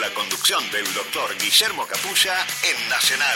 la conducción del doctor Guillermo Capulla en Nacional.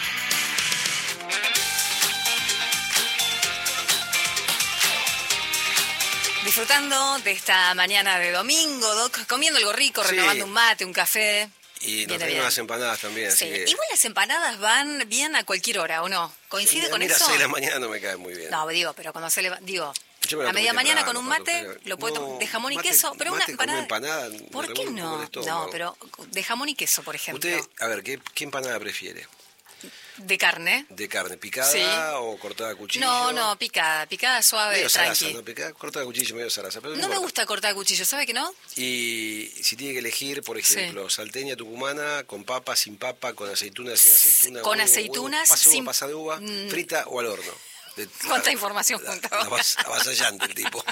Disfrutando de esta mañana de domingo, Doc, comiendo algo rico, renovando un mate, un café. Y nos traen unas empanadas también. Sí. Así que... Igual las empanadas van bien a cualquier hora, ¿o no? ¿Coincide con eso? A las 6 de la mañana no me cae muy bien. No, digo, pero cuando se le a media mañana con un mate, lo puedo de jamón y queso, pero una empanada. ¿Por qué no? No, pero de jamón y queso, por ejemplo. Usted, a ver, ¿qué empanada prefiere? ¿De carne? ¿De carne picada o cortada a cuchillo? No, picada suave, medio tranqui. Zaraza, ¿no? Picada, cortada a cuchillo, medio zaraza. Pero no me gusta cortada a cuchillo, ¿sabe que no? Y si tiene que elegir, por ejemplo, salteña tucumana, con papa, sin papa, con aceitunas, sin aceitunas. Con aceitunas, sin pasa de uva, frita o al horno. ¿Cuánta información junto? Avasallante el tipo.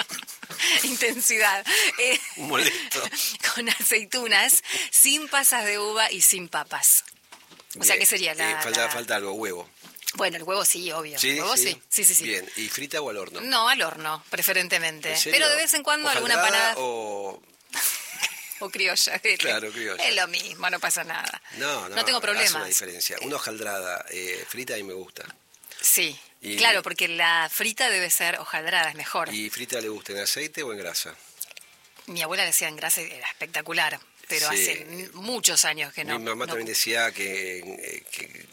Intensidad. Molesto. Con aceitunas, sin pasas de uva y sin papas. O sea, ¿qué sería falta algo, huevo. Bueno, el huevo sí, obvio. ¿Sí? ¿El huevo sí? Sí. Bien, ¿y frita o al horno? No, al horno, preferentemente. ¿En serio? Pero de vez en cuando alguna empanada... O criolla. Claro, criolla. Es lo mismo, no pasa nada. No tengo problemas. Hace una diferencia. Una hojaldrada frita y me gusta. Sí, claro, porque la frita debe ser hojaldrada, es mejor. ¿Y frita le gusta en aceite o en grasa? Mi abuela le decía en grasa y era espectacular. Pero hace muchos años que no. Mi mamá también decía que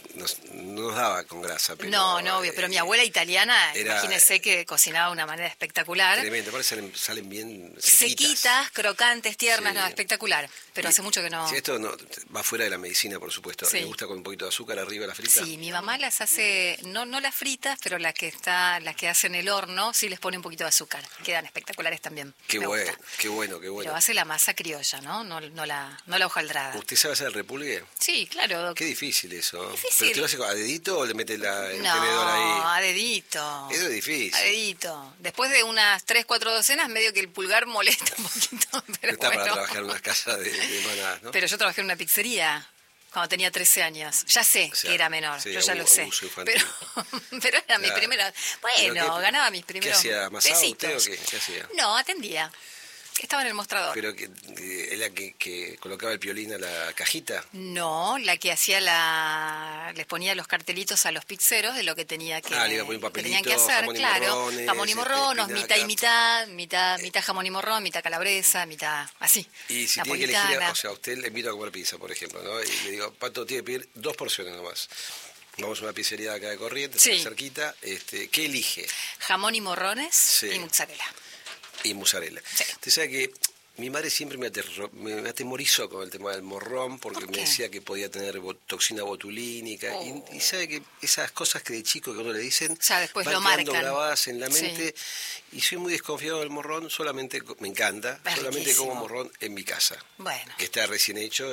no nos daba con grasa. Pero, no, obvio, pero mi abuela italiana, imagínese que cocinaba de una manera espectacular. Tremendo, salen bien sequitas, crocantes, tiernas, espectacular. Pero hace mucho que no. Sí, esto va fuera de la medicina, por supuesto. Me gusta con un poquito de azúcar arriba la frita. Sí, mi mamá las hace, no las fritas, pero las que hace en el horno, sí les pone un poquito de azúcar. Quedan espectaculares también. Qué bueno. Pero hace la masa criolla, ¿no? No la hojaldrada. ¿Usted sabe hacer el repulgue? Sí, claro. Qué difícil eso. Difícil. ¿Pero usted lo hace a dedito o le mete el tenedor ahí? No, a dedito. Eso es difícil. A dedito. Después de unas 3, 4 docenas, medio que el pulgar molesta un poquito. Pero está para trabajar en una casa de empanadas, ¿no? Pero yo trabajé en una pizzería cuando tenía 13 años. Ya sé que era menor, yo ya lo sé. Pero era mi primera... Bueno, ganaba mis primeros ¿Qué hacía? ¿Amasaba pesitos. usted o qué hacía? No, atendía. Estaba en el mostrador. ¿Pero es la que colocaba el piolín a la cajita? No, la que hacía les ponía los cartelitos a los pizzeros de lo que tenía que, le iba a poner un papelito, tenían que hacer, jamón y claro. morrones, Jamón y morrones, mitad y espinaca. mitad jamón y morrón, mitad calabresa, mitad así. Y si tiene que elegir, o sea, a usted le invito a comer pizza, por ejemplo, ¿no? Y le digo, Pato, tiene que pedir 2 porciones nomás. Vamos a una pizzería de acá de Corrientes, cerquita. ¿Qué elige? Jamón y morrones y mozzarella. Y mozzarella. Sí. Usted sabe que mi madre siempre me atemorizó con el tema del morrón porque me decía que podía tener toxina botulínica y sabe que esas cosas que de chico que uno le dicen ya después van lo quedando marcan grabadas en la mente y soy muy desconfiado del morrón, solamente me encanta, solamente como morrón en mi casa, que está recién hecho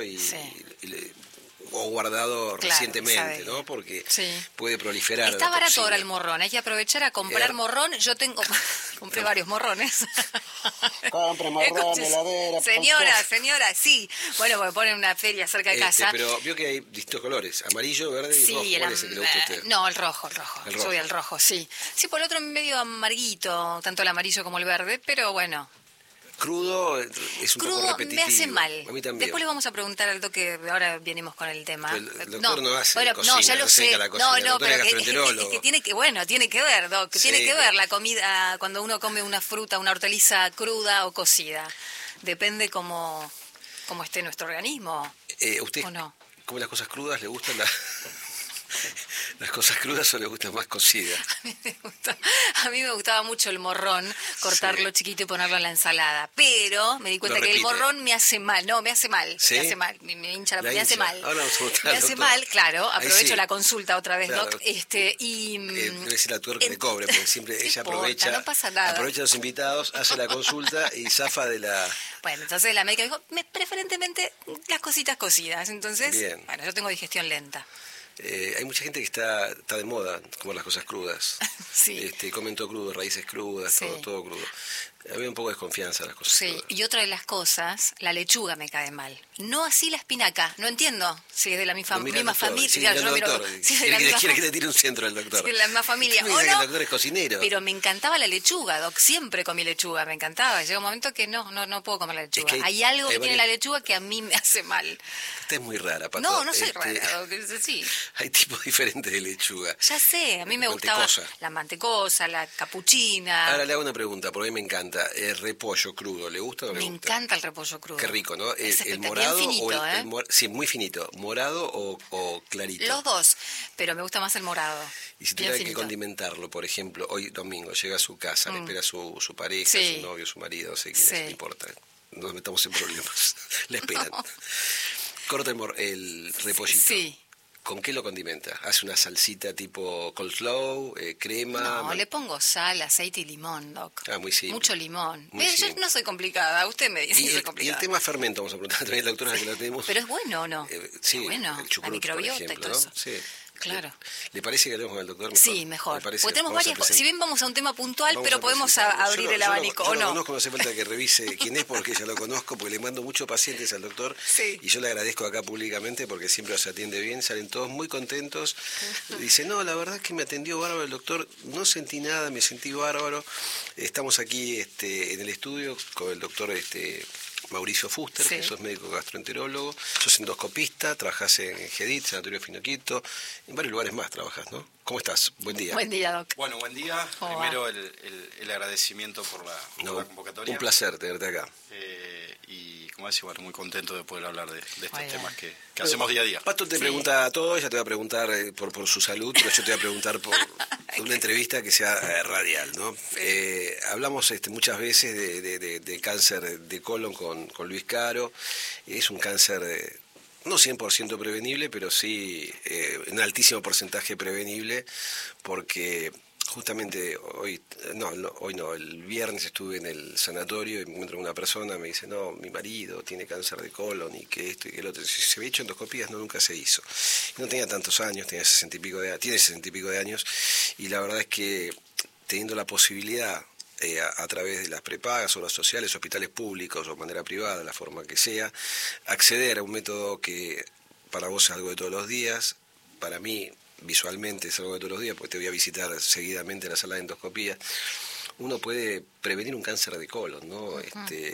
o guardado recientemente, ¿no? Porque puede proliferar. Está barato ahora el morrón, hay que aprovechar a comprar morrón. Yo compré varios morrones. Compre morrón, heladera. Señora, sí. Bueno, porque ponen una feria cerca de casa. Pero vio que hay distintos colores, amarillo, verde y rojo. ¿Cuál es el que le gusta a usted? No, el rojo. Soy el rojo, sí. Sí, por el otro medio amarguito, tanto el amarillo como el verde, pero bueno. Crudo es un poco repetitivo. Me hace mal. A mí también. Después le vamos a preguntar al doctor, ahora venimos con el tema. Pero el doctor no hace cocina, no, ya lo sé. La cocina. Pero es que tiene que ver, Doc. Tiene que ver la comida cuando uno come una fruta, una hortaliza cruda o cocida. Depende cómo esté nuestro organismo. ¿Usted ¿o no? come las cosas crudas? ¿Le gustan las cosas crudas o le gustan más cocidas? A mí me gustaba mucho el morrón, cortarlo chiquito y ponerlo en la ensalada. Pero me di cuenta que el morrón me hace mal. No, me hace mal. ¿Sí? Me hace mal. Me hincha me hace mal. Ahora me hace mal, claro. Aprovecho la consulta otra vez, claro. Doc. Debe ser la tuerca le cobre, porque siempre ella aprovecha. No pasa nada. Aprovecha a los invitados, hace la consulta y zafa de la... Bueno, entonces la médica dijo, preferentemente las cositas cocidas. Entonces, bien. Bueno, yo tengo digestión lenta. Hay mucha gente que está de moda comer las cosas crudas. Sí. Comen todo crudo, raíces crudas, todo crudo. Había un poco de desconfianza en las cosas. Sí, y otra de las cosas, la lechuga me cae mal. No así la espinaca. No entiendo si es de la misma familia. Sí, claro, yo miro, si es de la misma, quiere que le tire un centro al doctor. Si es de la misma familia. O no, que el doctor es cocinero. Pero me encantaba la lechuga, Doc. Siempre comí lechuga, me encantaba. Llega un momento que no puedo comer la lechuga. Es que hay algo que tiene la lechuga que a mí me hace mal. Usted es muy rara, Pato. No soy rara, Doc. Sí. Hay tipos diferentes de lechuga. Ya sé, a mí me gustaba la mantecosa, la capuchina. Ahora le hago una pregunta, porque a mí me encanta. El repollo crudo, ¿le gusta o no le gusta? Me encanta el repollo crudo. Qué rico, ¿no? El morado bien finito, o sí, muy finito. ¿Morado o clarito? Los dos, pero me gusta más el morado. Y si tuviera que condimentarlo, por ejemplo, hoy domingo llega a su casa, le espera su pareja, su novio, su marido, no sé quién es, no importa. No nos metamos en problemas. Le esperan. No. Corta el repollito. Sí. ¿Con qué lo condimenta? ¿Hace una salsita tipo coleslaw, crema? No, le pongo sal, aceite y limón, Doc. Muy simple. Mucho limón. Yo no soy complicada, usted me dice que soy complicada. Y el tema fermento, vamos a preguntar también a la doctora que la tenemos. ¿Pero es bueno o no? Sí, es bueno, el chucrut, la microbiota, por ejemplo, y todo eso. ¿no? Sí. Claro. ¿Le parece que hablemos con el doctor? Mejor? Sí, mejor. Porque tenemos varias cosas. Si bien vamos a un tema puntual, pero podemos abrir el abanico, ¿o no? Yo lo conozco, no hace falta que revise quién es, porque ya lo conozco, porque le mando muchos pacientes al doctor. Sí. Y yo le agradezco acá públicamente porque siempre los atiende bien, salen todos muy contentos. Dice, no, la verdad es que me atendió bárbaro el doctor, no sentí nada, me sentí bárbaro. Estamos aquí en el estudio con el doctor Mauricio Fuster, que sos médico gastroenterólogo, sos endoscopista, trabajás en GEDIT, Sanatorio Finoquito, en varios lugares más trabajas, ¿no? ¿Cómo estás? Buen día. Buen día, Doc. Bueno, buen día. Primero el agradecimiento por la convocatoria. Un placer tenerte acá. Y como decía, muy contento de poder hablar de estos temas que hacemos día a día. Pato te pregunta a todo, ella te va a preguntar por su salud, pero yo te voy a preguntar por una entrevista que sea radial, ¿no? Hablamos muchas veces de cáncer de colon con Luis Caro. Es un cáncer no 100% prevenible, pero sí un altísimo porcentaje prevenible, porque justamente hoy no, el viernes estuve en el sanatorio y me encuentro con una persona, me dice, no, mi marido tiene cáncer de colon y que esto y que el otro. Si se había hecho endoscopías, no, nunca se hizo. No tenía tantos años, tiene 60 y pico de años, y la verdad es que teniendo la posibilidad a través de las prepagas, obras sociales, hospitales públicos o de manera privada, la forma que sea, acceder a un método que para vos es algo de todos los días, para mí visualmente es algo de todos los días, porque te voy a visitar seguidamente en la sala de endoscopía, uno puede prevenir un cáncer de colon, ¿no? Uh-huh.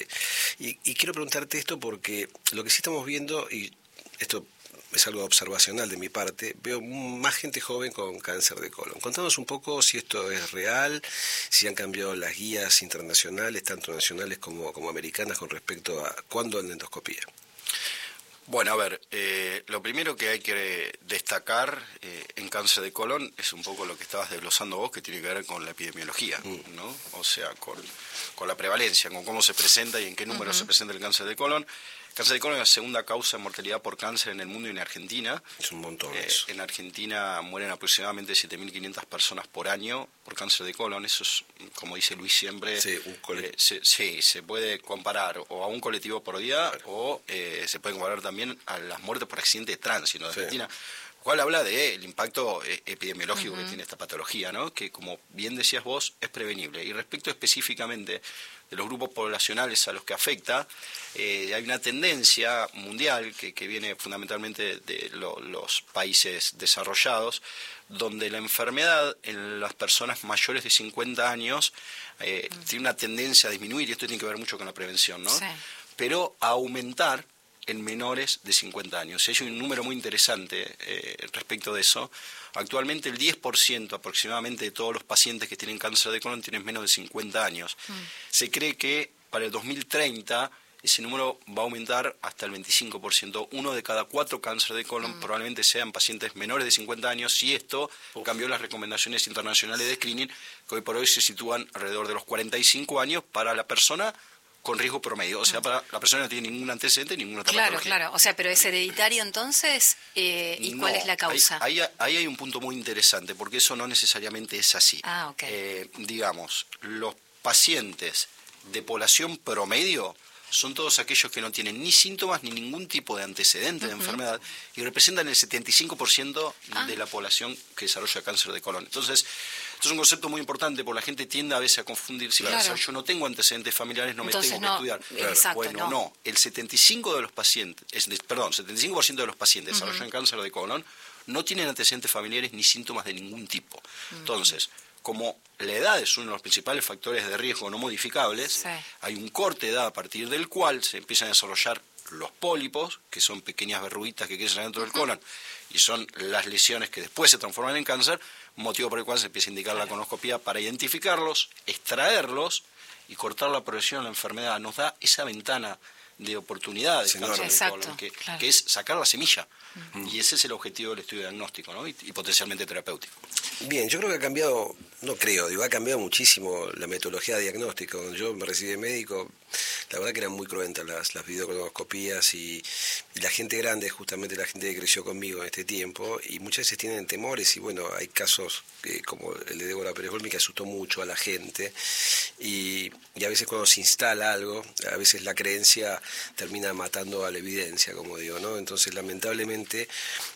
Y quiero preguntarte esto porque lo que sí estamos viendo, y esto es algo observacional de mi parte, veo más gente joven con cáncer de colon. Contanos un poco si esto es real, si han cambiado las guías internacionales, tanto nacionales como americanas, con respecto a cuándo en la endoscopía. Bueno, a ver, lo primero que hay que destacar en cáncer de colon es un poco lo que estabas desglosando vos, que tiene que ver con la epidemiología, ¿no? O sea, con la prevalencia, con cómo se presenta y en qué número se presenta el cáncer de colon. El cáncer de colon es la segunda causa de mortalidad por cáncer en el mundo y en Argentina. Es un montón eso. En Argentina mueren aproximadamente 7.500 personas por año por cáncer de colon. Eso es, como dice Luis siempre, se puede comparar o a un colectivo por día, claro, o se puede comparar también a las muertes por accidente de tránsito de Argentina. Lo cual habla del impacto epidemiológico que tiene esta patología, ¿no? Que, como bien decías vos, es prevenible. Y respecto específicamente de los grupos poblacionales a los que afecta, hay una tendencia mundial que viene fundamentalmente de los países desarrollados, donde la enfermedad en las personas mayores de 50 años tiene una tendencia a disminuir, y esto tiene que ver mucho con la prevención, ¿no? Sí. Pero a aumentar en menores de 50 años. Hay un número muy interesante respecto de eso. Actualmente el 10% aproximadamente de todos los pacientes que tienen cáncer de colon tienen menos de 50 años. Se cree que para el 2030 ese número va a aumentar hasta el 25%. 1 de cada 4 cáncer de colon probablemente sean pacientes menores de 50 años, y esto cambió las recomendaciones internacionales de screening, que hoy por hoy se sitúan alrededor de los 45 años para la persona con riesgo promedio, o sea, para la persona que no tiene ningún antecedente, ninguna otra patología. Claro, o sea, pero es hereditario entonces, ¿y no, cuál es la causa? Ahí hay un punto muy interesante, porque eso no necesariamente es así. Okay. Digamos, los pacientes de población promedio son todos aquellos que no tienen ni síntomas ni ningún tipo de antecedente de enfermedad, y representan el 75% de la población que desarrolla cáncer de colon. Entonces, Esto es un concepto muy importante porque la gente tiende a veces a confundirse. Claro. Yo no tengo antecedentes familiares, no entonces, me tengo que estudiar. Exacto, bueno, no. El 75% de los pacientes desarrollan cáncer de colon no tienen antecedentes familiares ni síntomas de ningún tipo. Entonces, como la edad es uno de los principales factores de riesgo no modificables, hay un corte de edad a partir del cual se empiezan a desarrollar los pólipos, que son pequeñas verruguitas que crecen dentro del colon, y son las lesiones que después se transforman en cáncer, motivo por el cual se empieza a indicar la colonoscopía para identificarlos, extraerlos y cortar la progresión de la enfermedad. Nos da esa ventana de oportunidad de cáncer de colon, que es sacar la semilla. Y ese es el objetivo del estudio diagnóstico, ¿no? y potencialmente terapéutico. Bien, yo creo que ha cambiado, ha cambiado muchísimo la metodología de diagnóstico. Cuando yo me recibí de médico, la verdad que eran muy cruentas las videocolonoscopías y la gente grande, justamente la gente que creció conmigo en este tiempo, y muchas veces tienen temores, y bueno, hay casos como el de Débora Pérez Golmi que asustó mucho a la gente, y a veces cuando se instala algo, a veces la creencia termina matando a la evidencia, como digo, ¿no? Entonces, lamentablemente,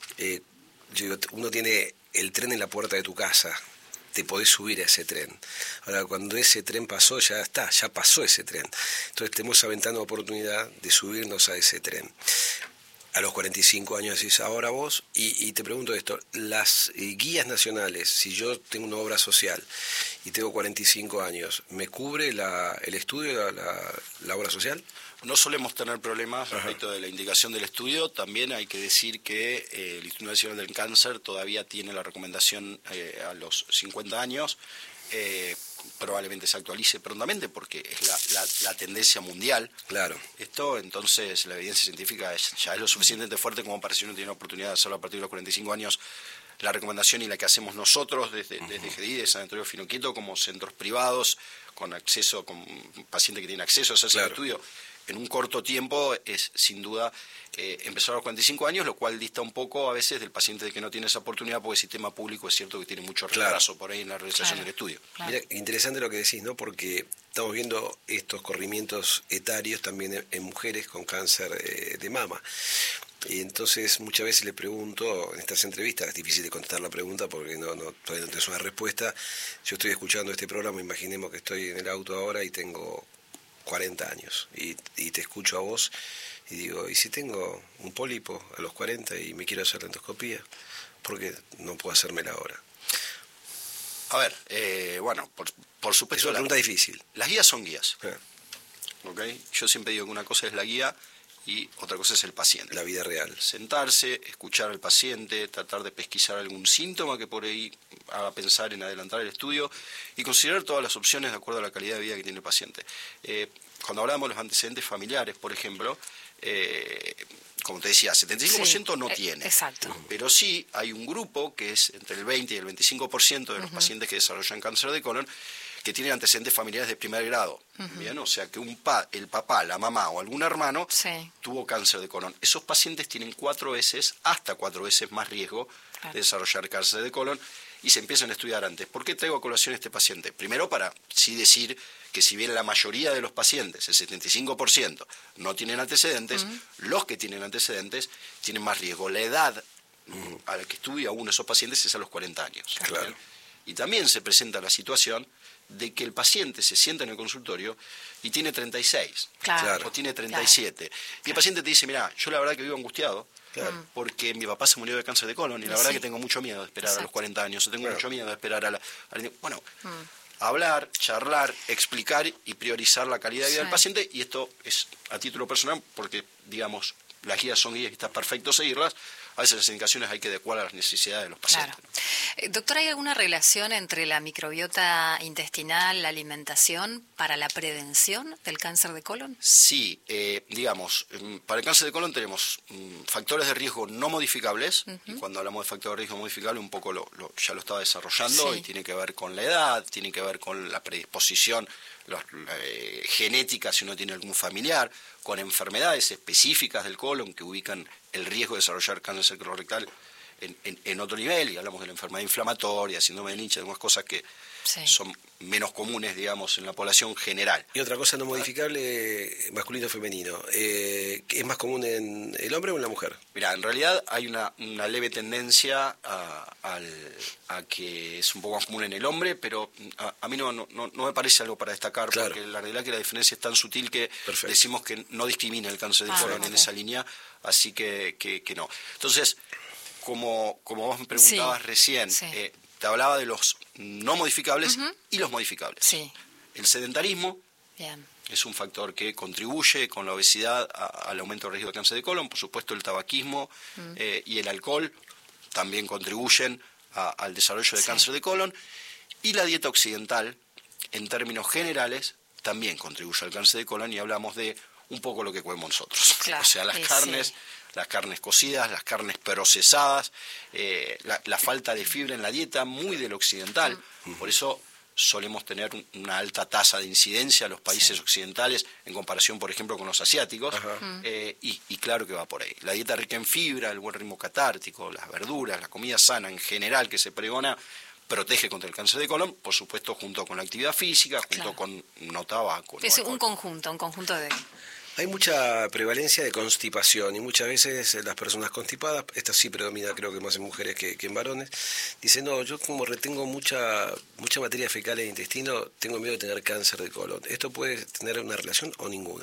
uno tiene el tren en la puerta de tu casa, te podés subir a ese tren. Ahora, cuando ese tren pasó, ya pasó ese tren. Entonces, tenemos esa ventana de oportunidad de subirnos a ese tren. A los 45 años decís, ahora vos, y te pregunto esto, las guías nacionales, si yo tengo una obra social y tengo 45 años, ¿me cubre el estudio, la obra social? No solemos tener problemas respecto de la indicación del estudio. También hay que decir que el Instituto Nacional del Cáncer todavía tiene la recomendación a los 50 años. Probablemente se actualice prontamente porque es la tendencia mundial. Claro. Entonces la evidencia científica ya es lo suficientemente fuerte como para si uno tiene la oportunidad de hacerlo a partir de los 45 años. La recomendación y la que hacemos nosotros desde GDI, de Sanatorio Finoquieto, como centros privados con pacientes que tienen acceso a hacerse el estudio en un corto tiempo, es sin duda empezar a los 45 años, lo cual dista un poco a veces del paciente de que no tiene esa oportunidad, porque el sistema público es cierto que tiene mucho retraso por ahí en la realización del estudio. Mira, interesante lo que decís, ¿no? Porque estamos viendo estos corrimientos etarios también en mujeres con cáncer de mama. Y entonces muchas veces le pregunto en estas entrevistas, es difícil de contestar la pregunta porque todavía no tengo una respuesta. Yo estoy escuchando este programa, imaginemos que estoy en el auto ahora y tengo 40 años y te escucho a vos y digo, ¿y si tengo un pólipo a los 40 y me quiero hacer la endoscopía? ¿Por qué no puedo hacérmela ahora? A ver, bueno, por supuesto... Es una pregunta difícil. Las guías son guías. ¿Okay? Yo siempre digo que una cosa es la guía y otra cosa es el paciente. La vida real. Sentarse, escuchar al paciente, tratar de pesquisar algún síntoma que por ahí haga pensar en adelantar el estudio y considerar todas las opciones de acuerdo a la calidad de vida que tiene el paciente. Cuando hablamos de los antecedentes familiares, por ejemplo, como te decía, 75% no tiene. Exacto. Pero sí hay un grupo que es entre el 20 y el 25% de los pacientes que desarrollan cáncer de colon que tienen antecedentes familiares de primer grado. Bien, o sea que el papá, la mamá o algún hermano tuvo cáncer de colon. Esos pacientes tienen hasta 4 veces más riesgo de desarrollar cáncer de colon y se empiezan a estudiar antes. ¿Por qué traigo a colación este paciente? Primero, para sí decir que si bien la mayoría de los pacientes, el 75%, no tienen antecedentes, los que tienen antecedentes tienen más riesgo. La edad a la que estudia uno de esos pacientes es a los 40 años. Claro. Y también se presenta la situación de que el paciente se sienta en el consultorio y tiene 36 o tiene 37. Y el paciente te dice, mira, yo la verdad que vivo angustiado porque mi papá se murió de cáncer de colon y la verdad que tengo mucho miedo de esperar a los 40 años, o tengo mucho miedo de esperar a la... Bueno, hablar, charlar, explicar y priorizar la calidad de vida del paciente, y esto es a título personal porque, digamos, las guías son guías y está perfecto seguirlas. A veces las indicaciones hay que adecuar a las necesidades de los pacientes. Claro. Doctor, ¿hay alguna relación entre la microbiota intestinal, la alimentación, para la prevención del cáncer de colon? Sí, digamos, para el cáncer de colon tenemos factores de riesgo no modificables, y cuando hablamos de factores de riesgo modificables un poco ya lo estaba desarrollando, y tiene que ver con la edad, tiene que ver con la predisposición genética si uno tiene algún familiar, con enfermedades específicas del colon que ubican el riesgo de desarrollar cáncer colorectal en otro nivel, y hablamos de la enfermedad inflamatoria, síndrome de Lynch, algunas cosas que son menos comunes, digamos, en la población general. Y otra cosa no modificable, masculino o femenino, ¿es más común en el hombre o en la mujer? Mirá, en realidad hay una leve tendencia a que es un poco más común en el hombre, pero a mí no me parece algo para destacar, porque la realidad es que la diferencia es tan sutil que decimos que no discrimina el cáncer de colon en esa línea, así que no. Entonces, como vos me preguntabas recién, te hablaba de los no modificables y los modificables. Sí. El sedentarismo es un factor que contribuye con la obesidad al aumento del riesgo de cáncer de colon. Por supuesto, el tabaquismo y el alcohol también contribuyen al desarrollo de cáncer de colon. Y la dieta occidental, en términos generales, también contribuye al cáncer de colon, y hablamos de un poco lo que comemos nosotros. Claro, o sea, las carnes cocidas, las carnes procesadas, la falta de fibra en la dieta, muy del occidental. Por eso solemos tener una alta tasa de incidencia en los países occidentales en comparación, por ejemplo, con los asiáticos, y claro que va por ahí. La dieta rica en fibra, el buen ritmo catártico, las verduras, la comida sana en general que se pregona, protege contra el cáncer de colon, por supuesto, junto con la actividad física, junto con no tabaco. Es un conjunto de... Hay mucha prevalencia de constipación y muchas veces las personas constipadas, esta sí predomina creo que más en mujeres que en varones, dicen, no, yo como retengo mucha materia fecal en el intestino, tengo miedo de tener cáncer de colon. ¿Esto puede tener una relación o ninguna?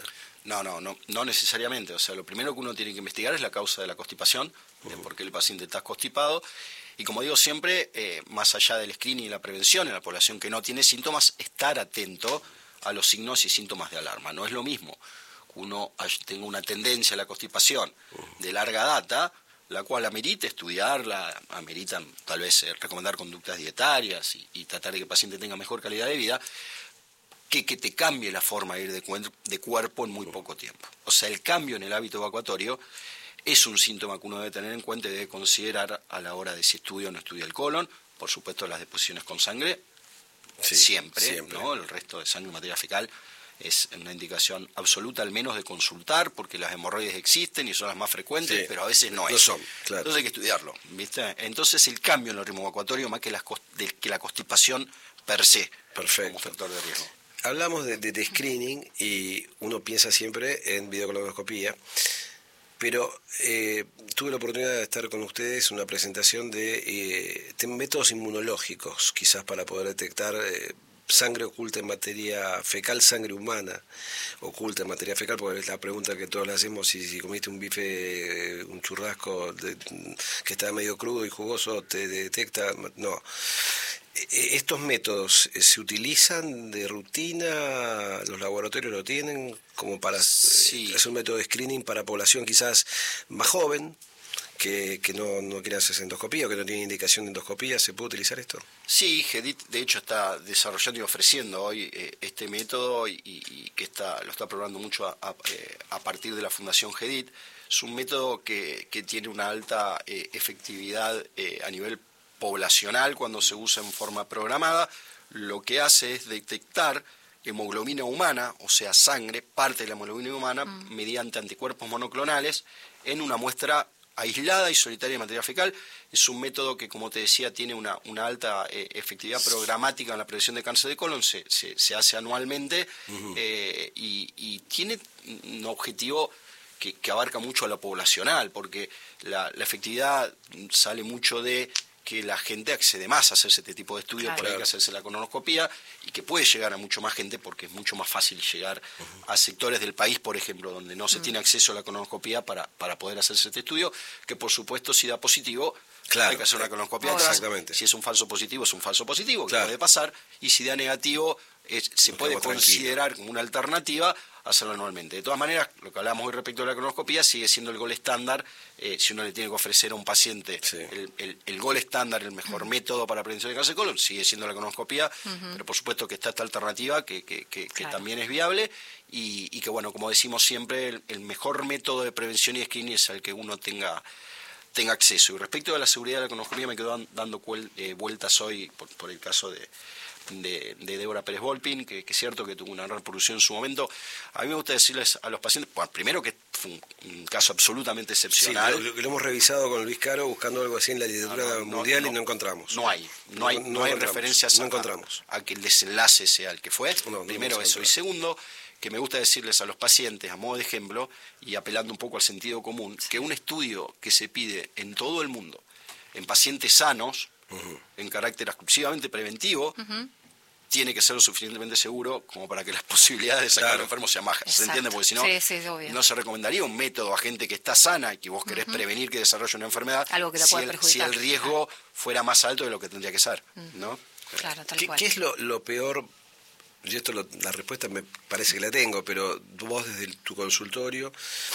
No necesariamente. O sea, lo primero que uno tiene que investigar es la causa de la constipación, por qué el paciente está constipado. Y como digo siempre, más allá del screening y la prevención en la población que no tiene síntomas, estar atento a los signos y síntomas de alarma. No es lo mismo uno tenga una tendencia a la constipación de larga data, la cual amerita estudiarla, ameritan tal vez recomendar conductas dietarias y tratar de que el paciente tenga mejor calidad de vida, que te cambie la forma de ir de cuerpo en muy poco tiempo. O sea, el cambio en el hábito evacuatorio es un síntoma que uno debe tener en cuenta y debe considerar a la hora de si estudia o no estudia el colon. Por supuesto, las deposiciones con sangre, siempre, ¿no? El resto de sangre y materia fecal es una indicación absoluta, al menos de consultar, porque las hemorroides existen y son las más frecuentes, pero a veces no es. Entonces hay que estudiarlo, ¿viste? Entonces el cambio en el ritmo evacuatorio más que la constipación per se, como factor de riesgo. Hablamos de screening y uno piensa siempre en videocolonoscopía, pero tuve la oportunidad de estar con ustedes en una presentación de métodos inmunológicos, quizás para poder detectar sangre oculta en materia fecal, sangre humana oculta en materia fecal, porque es la pregunta que todos le hacemos, si comiste un bife, un churrasco que está medio crudo y jugoso, ¿te detecta? No. ¿Estos métodos se utilizan de rutina? ¿Los laboratorios lo tienen como para hacer un método de screening para población quizás más joven? Que no quiere hacerse endoscopía o que no tiene indicación de endoscopía, ¿se puede utilizar esto? Sí, GEDIT de hecho está desarrollando y ofreciendo hoy este método y que lo está probando mucho a partir de la Fundación GEDIT. Es un método que tiene una alta efectividad a nivel poblacional cuando se usa en forma programada. Lo que hace es detectar hemoglobina humana, o sea sangre, parte de la hemoglobina humana, mediante anticuerpos monoclonales en una muestra aislada y solitaria de materia fecal. Es un método que, como te decía, tiene una alta efectividad programática en la prevención de cáncer de colon, se hace anualmente y tiene un objetivo que abarca mucho a lo poblacional, porque la efectividad sale mucho de que la gente accede más a hacerse este tipo de estudios, por ahí que hacerse la colonoscopía, y que puede llegar a mucho más gente porque es mucho más fácil llegar a sectores del país, por ejemplo, donde no se tiene acceso a la colonoscopía para poder hacerse este estudio, que por supuesto si da positivo, hay que hacer una colonoscopía. Exactamente. Si es un falso positivo, es un falso positivo, que puede pasar, y si da negativo, se puede considerar como una alternativa hacerlo anualmente. De todas maneras, lo que hablamos hoy respecto a la colonoscopía sigue siendo el gol estándar. Si uno le tiene que ofrecer a un paciente el gol estándar, el mejor método para la prevención de cáncer de colon, sigue siendo la colonoscopía, pero por supuesto que está esta alternativa que también es viable y que, bueno, como decimos siempre, el mejor método de prevención y screening es al que uno tenga acceso. Y respecto a la seguridad de la colonoscopía, me quedo dando vueltas hoy por el caso de Débora Pérez Volpin, que es cierto que tuvo una reproducción en su momento. A mí me gusta decirles a los pacientes, bueno, primero que fue un caso absolutamente excepcional. Sí, lo hemos revisado con Luis Caro buscando algo así en la literatura mundial y no encontramos. No hay referencias a que el desenlace sea el que fue. Primero eso. Y segundo, que me gusta decirles a los pacientes, a modo de ejemplo, y apelando un poco al sentido común, que un estudio que se pide en todo el mundo, en pacientes sanos, en carácter exclusivamente preventivo, tiene que ser lo suficientemente seguro como para que las posibilidades de sacar al enfermo sean bajas. ¿Se entiende? Porque si no, no se recomendaría un método a gente que está sana y que vos querés prevenir que desarrolle una enfermedad, algo que la puede perjudicar, si el riesgo fuera más alto de lo que tendría que ser, ¿no? Claro, tal cual. ¿Qué es lo peor? Y esto la respuesta me parece que la tengo, pero vos desde tu consultorio,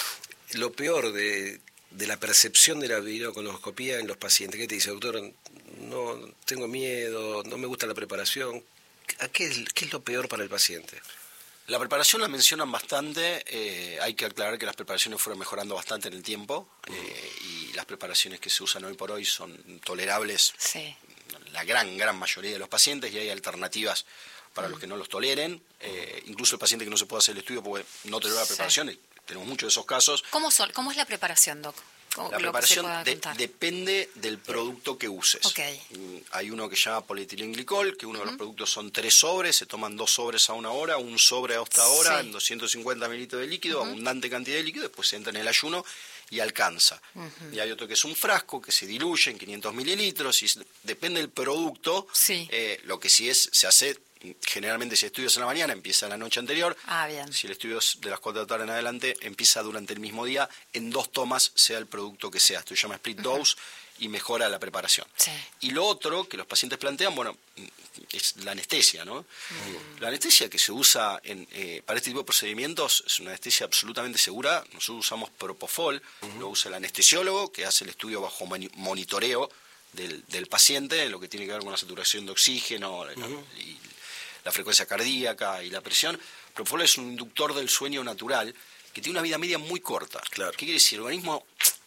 lo peor de la percepción de la videocolonoscopía en los pacientes, ¿qué te dice, doctor? No tengo miedo, no me gusta la preparación. ¿Qué es lo peor para el paciente? La preparación la mencionan bastante, hay que aclarar que las preparaciones fueron mejorando bastante en el tiempo, y las preparaciones que se usan hoy por hoy son tolerables, la gran mayoría de los pacientes, y hay alternativas para los que no los toleren, incluso el paciente que no se puede hacer el estudio porque no tolera la preparación, tenemos muchos de esos casos. ¿Cómo es la preparación, Doc? La preparación depende del producto que uses. Hay uno que se llama polietilenglicol, que uno de los productos son 3 sobres, se toman 2 sobres a 1 hora, 1 sobre a esta hora, en 250 mililitros de líquido, abundante cantidad de líquido, después se entra en el ayuno y alcanza. Y hay otro que es un frasco que se diluye en 500 mililitros, y depende del producto, lo que sí se hace. Generalmente si estudias en la mañana empieza la noche anterior, si el estudio es de las 4 de la tarde en adelante empieza durante el mismo día, en 2 tomas sea el producto que sea, esto se llama split dose y mejora la preparación. Y lo otro que los pacientes plantean, bueno, es la anestesia, ¿no? La anestesia que se usa para este tipo de procedimientos es una anestesia absolutamente segura. Nosotros usamos propofol, lo usa el anestesiólogo que hace el estudio bajo monitoreo del paciente, lo que tiene que ver con la saturación de oxígeno y la frecuencia cardíaca y la presión. Propofol es un inductor del sueño natural que tiene una vida media muy corta. Claro. ¿Qué quiere decir? El organismo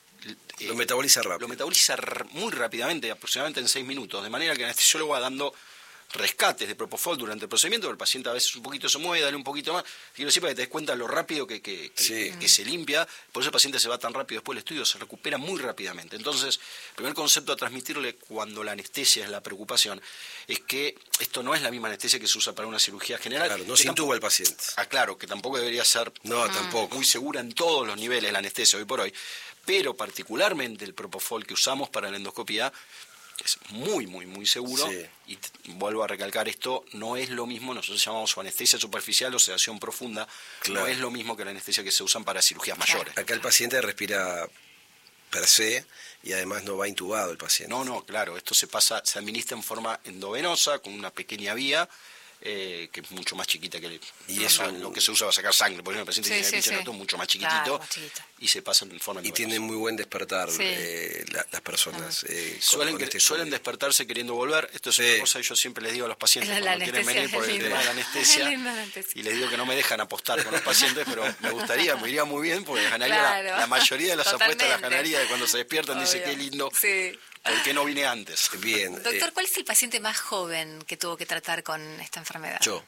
lo metaboliza rápido. Lo metaboliza muy rápidamente, aproximadamente en 6 minutos, de manera que el anestesiólogo va dando rescates de propofol durante el procedimiento, el paciente a veces un poquito se mueve, dale un poquito más, quiero decir para que te des cuenta lo rápido que se limpia, por eso el paciente se va tan rápido después del estudio, se recupera muy rápidamente. Entonces, el primer concepto a transmitirle cuando la anestesia es la preocupación, es que esto no es la misma anestesia que se usa para una cirugía general. Claro, no se intuba el paciente. Claro, que tampoco debería ser tampoco muy segura en todos los niveles la anestesia hoy por hoy, pero particularmente el propofol que usamos para la endoscopía es muy seguro, y vuelvo a recalcar esto, no es lo mismo, nosotros llamamos anestesia superficial o sedación profunda, no es lo mismo que la anestesia que se usan para cirugías mayores. Acá el paciente respira per se y además no va intubado el paciente. No, claro, esto se administra en forma endovenosa con una pequeña vía, que es mucho más chiquita que lo que se usa para sacar sangre. Por ejemplo, el paciente tiene pinche es mucho más chiquitito, y se pasa en forma endovenosa. Y tienen muy buen despertar las personas. Suelen despertarse queriendo volver. Esto es una cosa que yo siempre les digo a los pacientes cuando quieren venir por el tema de la anestesia. Y les digo que no me dejan apostar con los pacientes, pero me iría muy bien porque ganaría la mayoría de las apuestas las ganaría de cuando se despiertan. Dice, qué lindo. ¿Por qué no vine antes? Bien. Doctor, ¿cuál es el paciente más joven que tuvo que tratar con esta enfermedad? Yo.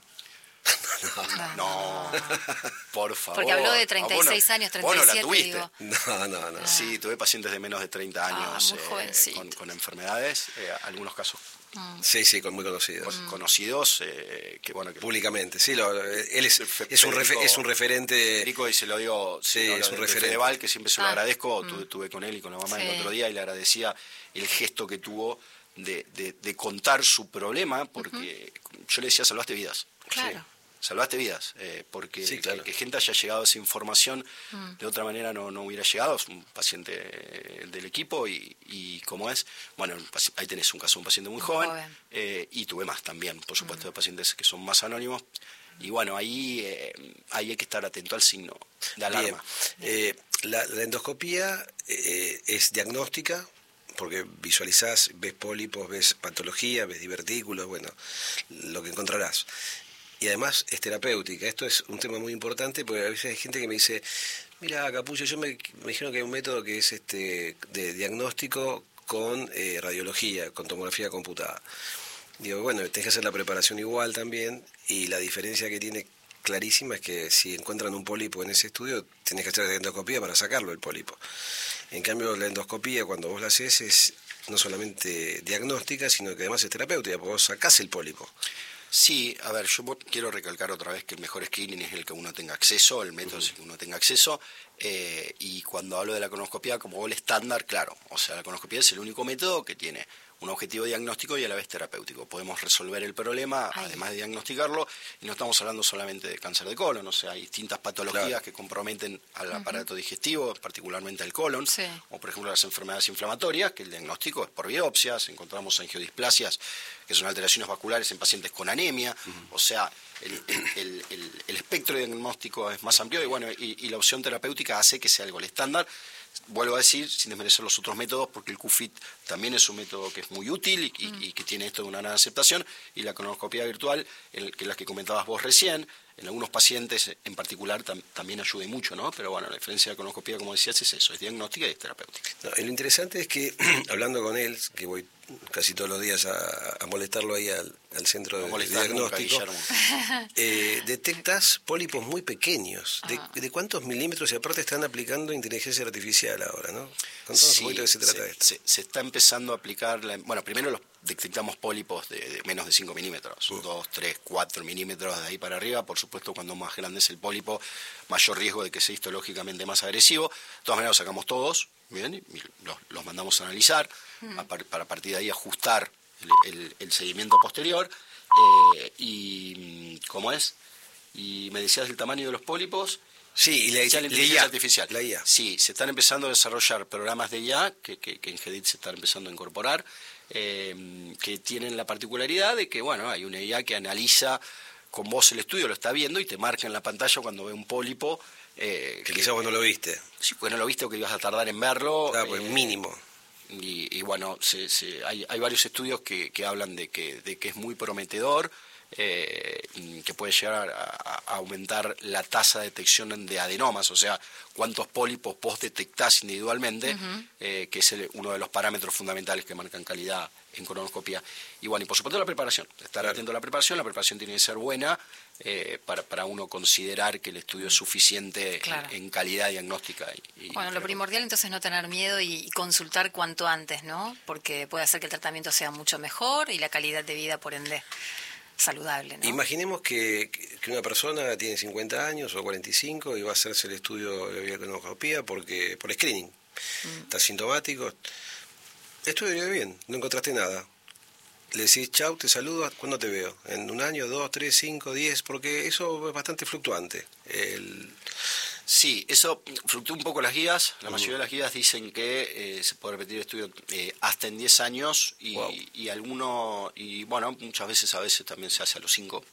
No, por favor. Porque habló de 36 años, 37. Bueno, la tuviste. Digo. No. Sí, tuve pacientes de menos de 30 años con enfermedades, algunos casos. Sí, muy conocidos. Conocidos, que públicamente, sí, él es un referente. Federico, y se lo digo, es un referente. Fedeval, que siempre se lo agradezco, tuve con él y con la mamá el otro día, y le agradecía el gesto que tuvo de contar su problema, porque yo le decía, salvaste vidas. Claro. Salvaste vidas, porque que gente haya llegado a esa información de otra manera no hubiera llegado. Es un paciente del equipo y como es, bueno, ahí tenés un caso de un paciente muy joven. Y tuve más también, por supuesto, de pacientes que son más anónimos. Y bueno, ahí hay que estar atento al signo de alarma. La endoscopía es diagnóstica, porque visualizás, ves pólipos, ves patología, ves divertículos, bueno, lo que encontrarás. Y además es terapéutica. Esto es un tema muy importante porque a veces hay gente que me dice, mira, Capullo, me dijeron que hay un método que es de diagnóstico con radiología, con tomografía computada. Digo, bueno, tenés que hacer la preparación igual también, y la diferencia que tiene clarísima es que si encuentran un pólipo en ese estudio, tenés que hacer la endoscopía para sacarlo el pólipo. En cambio, la endoscopía, cuando vos la haces, es no solamente diagnóstica, sino que además es terapéutica, porque vos sacás el pólipo. Sí, a ver, yo quiero recalcar otra vez que el mejor screening es el que uno tenga acceso, el método es el que uno tenga acceso, y cuando hablo de la colonoscopía como gol estándar, claro, o sea, la colonoscopía es el único método que tiene un objetivo diagnóstico y a la vez terapéutico. Podemos resolver el problema, además de diagnosticarlo, y no estamos hablando solamente de cáncer de colon, o sea, hay distintas patologías que comprometen al aparato digestivo, particularmente al colon, o por ejemplo las enfermedades inflamatorias, que el diagnóstico es por biopsias, encontramos angiodisplasias, que son alteraciones vasculares en pacientes con anemia, o sea, el espectro diagnóstico es más amplio, y bueno, y la opción terapéutica hace que sea el gol estándar. Vuelvo a decir, sin desmerecer los otros métodos, porque el QFIT también es un método que es muy útil y que tiene esto de una gran aceptación, y la colonoscopia virtual, que es la que comentabas vos recién, en algunos pacientes en particular también ayuda mucho, ¿no? Pero bueno, la diferencia de la colonoscopia, como decías, es eso, es diagnóstica y es terapéutica. No, lo interesante es que, hablando con él, que voy casi todos los días a molestarlo ahí al centro de diagnóstico, detectas pólipos muy pequeños. ¿De cuántos milímetros? Y aparte están aplicando inteligencia artificial ahora, ¿no? Contanos un poquito de qué se trata esto. Se está empezando a aplicar, bueno, primero detectamos pólipos de menos de 5 milímetros, 2, 3, 4 milímetros de ahí para arriba. Por supuesto, cuando más grande es el pólipo, mayor riesgo de que sea histológicamente más agresivo. De todas maneras, los sacamos todos, bien, y los mandamos a analizar, para a partir de ahí ajustar el seguimiento posterior. Y ¿cómo es? Y me decías el tamaño de los pólipos. Sí, y la inteligencia artificial. La IA. Sí, se están empezando a desarrollar programas de IA que en GEDIT se están empezando a incorporar, que tienen la particularidad de que, bueno, hay una IA que analiza con vos el estudio, lo está viendo y te marca en la pantalla cuando ve un pólipo. Que quizás vos no lo viste. Sí, pues no lo viste o que ibas a tardar en verlo. Claro, pues mínimo. Y bueno, hay varios estudios que hablan de que es muy prometedor, que puede llegar a aumentar la tasa de detección de adenomas, o sea, cuántos pólipos vos detectás individualmente, que es uno de los parámetros fundamentales que marcan calidad en colonoscopia. Y bueno, y por supuesto la preparación, estar atento a la preparación tiene que ser buena, para uno considerar que el estudio es suficiente en calidad diagnóstica. Bueno, lo primordial entonces es no tener miedo y consultar cuanto antes, ¿no? Porque puede hacer que el tratamiento sea mucho mejor y la calidad de vida, por ende, saludable, ¿no? Imaginemos que una persona tiene 50 años o 45 y va a hacerse el estudio de colonoscopia por screening. Está sintomático. Estudio bien, no encontraste nada. Le decís, chau, te saludo, ¿cuándo te veo? ¿En un año, 2, 3, 5, 10? Porque eso es bastante fluctuante. Sí, eso fluctúa un poco las guías. La mayoría de las guías dicen que se puede repetir el estudio hasta en 10 años y bueno, muchas veces, a veces también se hace a los 5,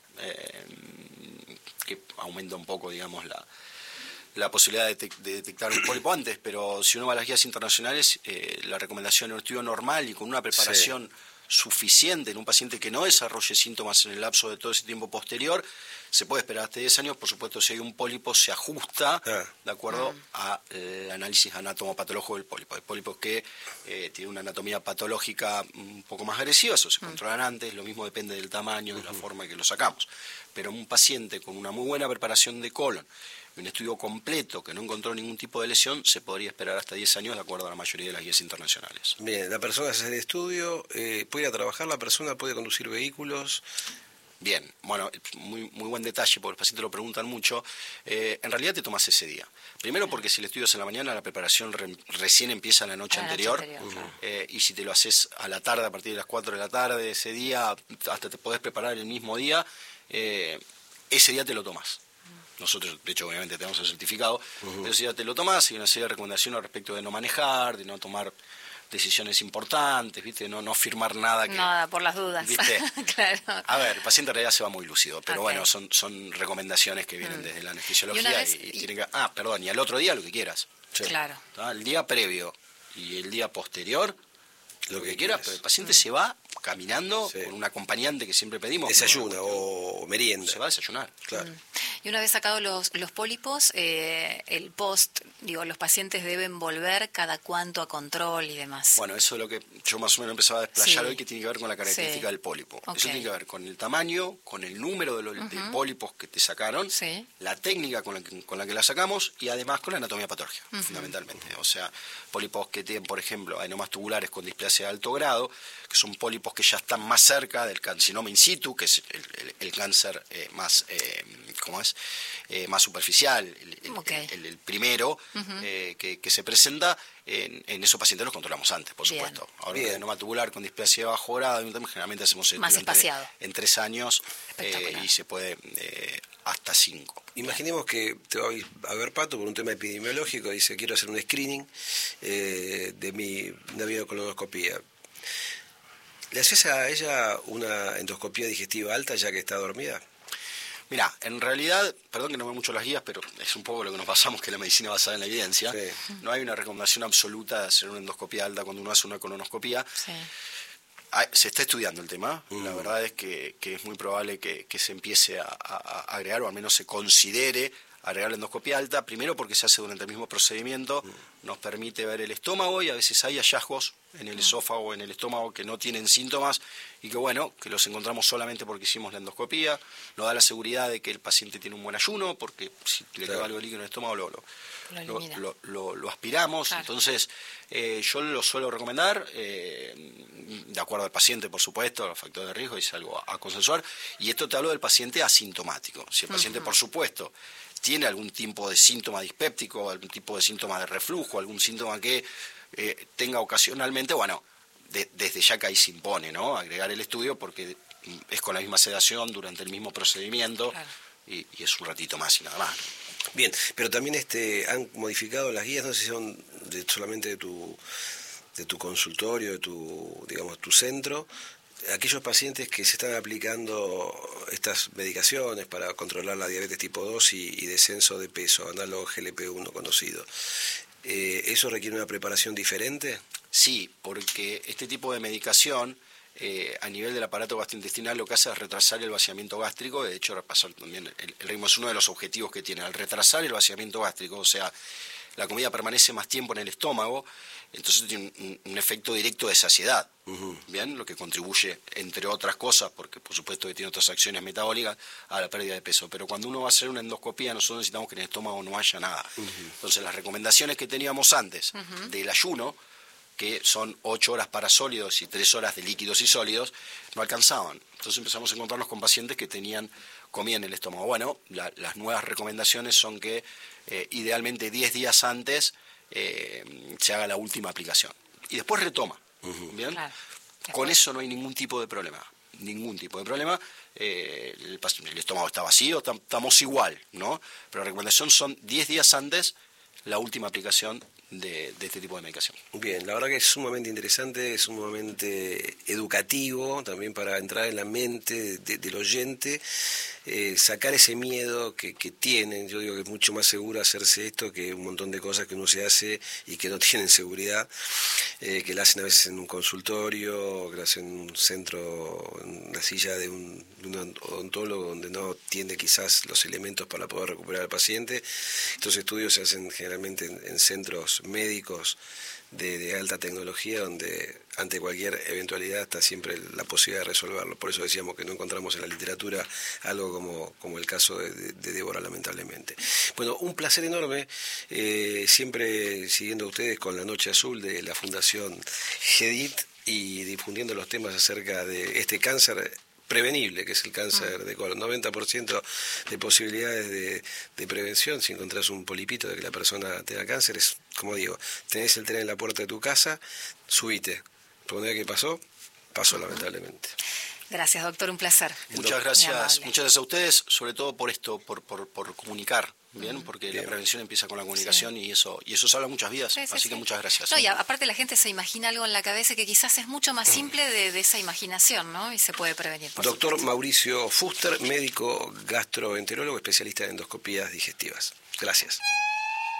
que aumenta un poco, digamos, la posibilidad de detectar un pólipo antes, pero si uno va a las guías internacionales, la recomendación en un estudio normal y con una preparación suficiente en un paciente que no desarrolle síntomas en el lapso de todo ese tiempo posterior, se puede esperar hasta 10 años. Por supuesto, si hay un pólipo, se ajusta de acuerdo al análisis anatomopatológico del pólipo. Hay pólipos que tienen una anatomía patológica un poco más agresiva, eso se controlan antes, lo mismo depende del tamaño, de la forma en que lo sacamos. Pero un paciente con una muy buena preparación de colon, un estudio completo que no encontró ningún tipo de lesión, se podría esperar hasta 10 años de acuerdo a la mayoría de las guías internacionales. Bien, la persona hace el estudio, puede ir a trabajar, la persona puede conducir vehículos. Bien, bueno, muy buen detalle, porque los pacientes lo preguntan mucho. En realidad te tomas ese día. Primero porque si el estudio es en la mañana, la preparación recién empieza la noche anterior. Y si te lo haces a la tarde, a partir de las 4 de la tarde, ese día, hasta te podés preparar el mismo día, ese día te lo tomás. Nosotros, de hecho, obviamente tenemos el certificado, pero si ya te lo tomás, hay una serie de recomendaciones respecto de no manejar, de no tomar decisiones importantes, ¿viste? No firmar nada que... Nada, por las dudas. ¿Viste? Claro. A ver, el paciente en realidad se va muy lúcido, pero bueno, son recomendaciones que vienen desde la anestesiología y tienen que... y al otro día lo que quieras. Sí. Claro. El día previo y el día posterior, lo que quieras, pero el paciente se va caminando con un acompañante que siempre pedimos. Desayuna o merienda. Se va a desayunar. Claro. Y una vez sacados los pólipos, el los pacientes deben volver cada cuánto a control y demás. Bueno, eso es lo que yo más o menos empezaba a desplayar hoy, que tiene que ver con la característica del pólipo. Okay. Eso tiene que ver con el tamaño, con el número de pólipos que te sacaron, la técnica con la que la sacamos y además con la anatomía patológica, fundamentalmente. O sea, pólipos que tienen, por ejemplo, adenomas tubulares con displasia de alto grado, que son pólipos que ya están más cerca del carcinoma in situ, que es el cáncer más, más superficial, el primero que se presenta. En esos pacientes los controlamos antes, por supuesto. Ahora, el adenoma tubular con displasia de bajo grado, generalmente hacemos más espaciado en 3 años y se puede hasta 5. Imaginemos que te va a ver Pato por un tema epidemiológico, dice quiero hacer un screening de una videocolonoscopía. ¿Le haces a ella una endoscopía digestiva alta ya que está dormida? Mirá, en realidad, perdón que no veo mucho las guías, pero es un poco lo que nos basamos, que es la medicina basada en la evidencia. Sí. No hay una recomendación absoluta de hacer una endoscopía alta cuando uno hace una colonoscopía. Sí. Se está estudiando el tema. La verdad es que es muy probable que se empiece a agregar, o al menos se considere agregar la endoscopía alta, primero porque se hace durante el mismo procedimiento, nos permite ver el estómago y a veces hay hallazgos en el esófago o en el estómago que no tienen síntomas y que los encontramos solamente porque hicimos la endoscopía. Nos da la seguridad de que el paciente tiene un buen ayuno, porque si le queda algo de líquido en el estómago lo aspiramos. Claro. Entonces yo lo suelo recomendar, de acuerdo al paciente, por supuesto, los factores de riesgo, es algo a consensuar. Y esto te hablo del paciente asintomático. Si el paciente, por supuesto, tiene algún tipo de síntoma dispéptico, algún tipo de síntoma de reflujo, algún síntoma que tenga ocasionalmente, bueno, desde ya que ahí se impone, ¿no? Agregar el estudio porque es con la misma sedación durante el mismo procedimiento. Claro. Y es un ratito más y nada más. Bien, pero también han modificado las guías, no sé si son solamente de tu consultorio, de tu centro. Aquellos pacientes que se están aplicando estas medicaciones para controlar la diabetes tipo 2 y descenso de peso, análogo GLP-1 conocido, ¿eso requiere una preparación diferente? Sí, porque este tipo de medicación a nivel del aparato gastrointestinal lo que hace es retrasar el vaciamiento gástrico. De hecho, repasar también el ritmo es uno de los objetivos que tiene, al retrasar el vaciamiento gástrico, o sea, la comida permanece más tiempo en el estómago, entonces tiene un efecto directo de saciedad, ¿bien? Lo que contribuye, entre otras cosas, porque por supuesto que tiene otras acciones metabólicas, a la pérdida de peso. Pero cuando uno va a hacer una endoscopía, nosotros necesitamos que en el estómago no haya nada. Entonces las recomendaciones que teníamos antes del ayuno, que son 8 horas para sólidos y 3 horas de líquidos y sólidos, no alcanzaban. Entonces empezamos a encontrarnos con pacientes que tenían comida en el estómago. Bueno, las nuevas recomendaciones son que idealmente 10 días antes se haga la última aplicación. Y después retoma. ¿Bien? Claro. Con eso no hay ningún tipo de problema. Ningún tipo de problema. El estómago está vacío, estamos igual, ¿no? Pero la recomendación son 10 días antes la última aplicación de este tipo de medicación. Bien, la verdad que es sumamente interesante, es sumamente educativo también para entrar en la mente del oyente, sacar ese miedo que tienen. Yo digo que es mucho más seguro hacerse esto que un montón de cosas que uno se hace y que no tienen seguridad, que la hacen a veces en un consultorio, que la hacen en un centro, en una silla de un odontólogo donde no tiene quizás los elementos para poder recuperar al paciente. Estos estudios se hacen generalmente en centros médicos de alta tecnología, donde ante cualquier eventualidad está siempre la posibilidad de resolverlo. Por eso decíamos que no encontramos en la literatura algo como el caso de Débora, lamentablemente. Bueno, un placer enorme, siempre siguiendo a ustedes con la Noche Azul de la Fundación GEDIT y difundiendo los temas acerca de este cáncer prevenible, que es el cáncer de colon. 90% de posibilidades de prevención si encontrás un polipito de que la persona tenga cáncer. Es, como digo, tenés el tren en la puerta de tu casa, subite. Respondé que pasó lamentablemente. Gracias, doctor, un placer. Muchas gracias a ustedes, sobre todo por esto, por comunicar, ¿bien? Porque la prevención empieza con la comunicación y eso salva muchas vidas, así que muchas gracias. No, y aparte la gente se imagina algo en la cabeza que quizás es mucho más simple de esa imaginación, ¿no? Y se puede prevenir. Doctor Mauricio Fuster, médico gastroenterólogo, especialista en endoscopías digestivas. Gracias.